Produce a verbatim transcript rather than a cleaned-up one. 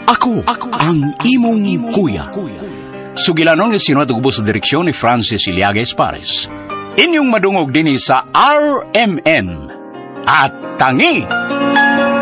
Ako, ako ang imong kuya. Sugilanon ni Sinod Ubos sa direksyon ni Francis Iliagues Pares. Inyong madungog din sa R M N. At tangi!